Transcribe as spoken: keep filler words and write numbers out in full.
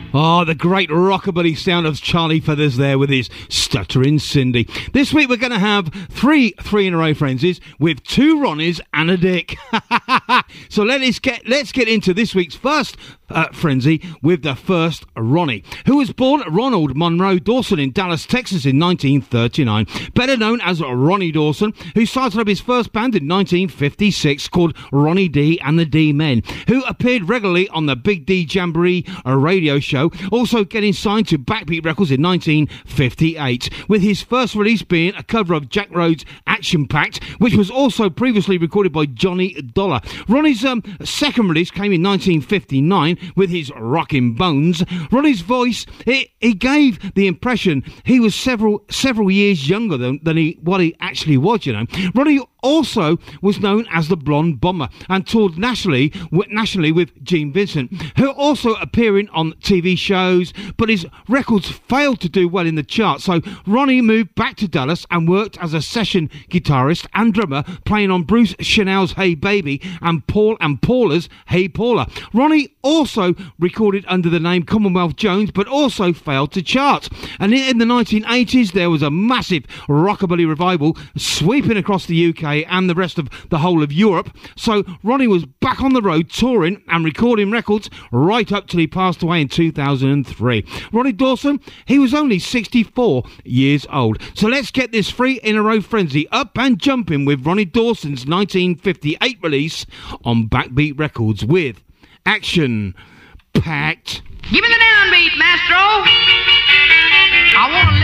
Oh, the great rockabilly sound of Charlie Feathers there with his Stuttering Cindy. This week we're going to have three three-in-a-row frenzies with two Ronnies and a Dick. So let's get let's get into this week's first uh, frenzy with the first Ronnie, who was born Ronald Monroe Dawson in Dallas, Texas in nineteen thirty-nine. Better known as Ronnie Dawson, who started up his first band in nineteen fifty-six called Ronnie D and the D-Men, who appeared regularly on the Big D Jamboree a radio show, also getting signed to Backbeat Records in nineteen fifty-eight, with his first release being a cover of Jack Rhodes' Action Pact, which was also previously recorded by Johnny Dollar. Ronnie's um, second release came in nineteen fifty-nine with his Rockin' Bones. Ronnie's voice, it, he gave the impression he was several several years younger than, than he what he actually was, you know. Ronnie also was known as the Blonde Bomber and toured nationally, nationally with Gene Vincent, who also appearing on T V shows, but his records failed to do well in the charts. So Ronnie moved back to Dallas and worked as a session guitarist and drummer, playing on Bruce Chanel's Hey Baby and Paul and Paula's Hey Paula. Ronnie also recorded under the name Commonwealth Jones, but also failed to chart. And in the nineteen eighties, there was a massive rockabilly revival sweeping across the U K and the rest of the whole of Europe. So Ronnie was back on the road touring and recording records right up till he passed away in two thousand three. Ronnie Dawson, he was only sixty-four years old. So let's get this three in a row frenzy up and jumping with Ronnie Dawson's nineteen fifty-eight release on Backbeat Records with Action Pact. Give me the downbeat, Maestro. I want to